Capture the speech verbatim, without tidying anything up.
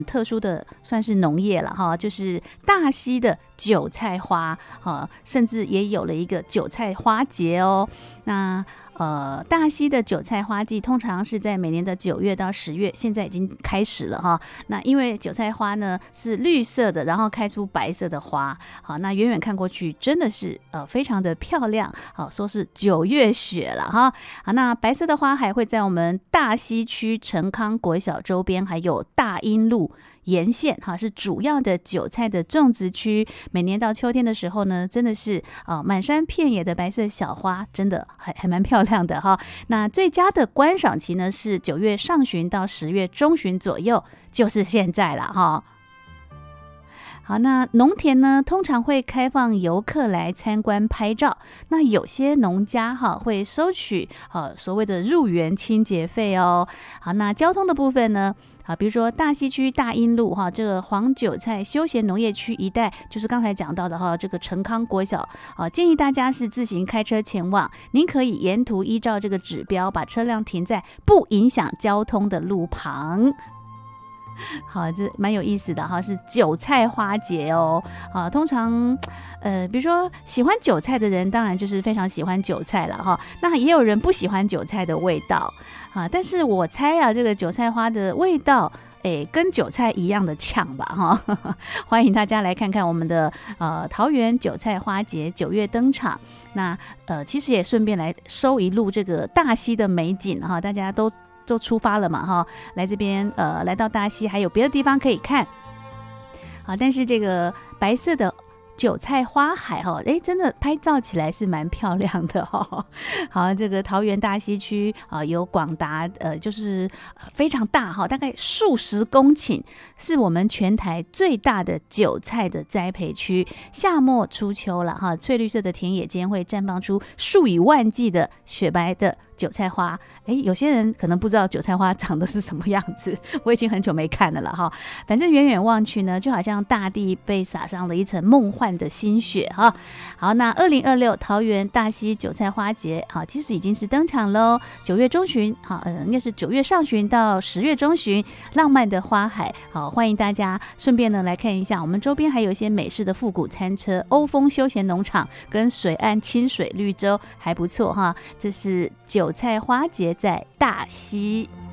特殊的算是农业了哈，就是大溪的韭菜花哈，甚至也有了一个韭菜花节哦。那呃，大溪的韭菜花季通常是在每年的九月到十月，现在已经开始了哈。那因为韭菜花呢是绿色的，然后开出白色的花，好，那远远看过去真的是呃非常的漂亮，好，说是九月雪了哈。好，那白色的花还会在我们大溪区陈康国小周边，还有大英路沿线哈，是主要的韭菜的种植区。每年到秋天的时候呢，真的是啊满山遍野的白色小花，真的还还蛮漂亮的哈。那最佳的观赏期呢是九月上旬到十月中旬左右，就是现在了哈。好，那农田呢通常会开放游客来参观拍照，那有些农家哈会收取呃所谓的入园清洁费哦。好，那交通的部分呢，啊，比如说大溪区大英路哈，这个黄韭菜休闲农业区一带，就是刚才讲到的哈，这个陈康国小啊，建议大家是自行开车前往，您可以沿途依照这个指标把车辆停在不影响交通的路旁。好，这蛮有意思的哈，是韭菜花节哦。啊，通常，呃，比如说喜欢韭菜的人，当然就是非常喜欢韭菜了哈。那也有人不喜欢韭菜的味道啊，但是我猜啊，这个韭菜花的味道，哎，跟韭菜一样的呛吧哈。欢迎大家来看看我们的呃桃园韭菜花节九月登场。那呃，其实也顺便来收一路这个大溪的美景哈，大家都。都出发了嘛哈，来这边呃，来到大溪还有别的地方可以看，好，但是这个白色的韭菜花海哈，哎，真的拍照起来是蛮漂亮的哈。好，这个桃园大溪区啊，有广达呃，就是非常大哈，大概数十公顷，是我们全台最大的韭菜的栽培区。夏末初秋了哈，翠绿色的田野间会绽放出数以万计的雪白的韭菜花。哎，有些人可能不知道韭菜花长得是什么样子，我已经很久没看了了哈。反正远远望去呢，就好像大地被洒上了一层梦幻的新雪哈。好，那二零二六桃园大溪韭菜花节，好，其实已经是登场喽。九月中旬，好，呃，应该是九月上旬到十月中旬，浪漫的花海，好，欢迎大家顺便呢来看一下，我们周边还有一些美式的复古餐车、欧风休闲农场跟水岸清水绿洲，还不错哈。这是韭菜花节在大溪。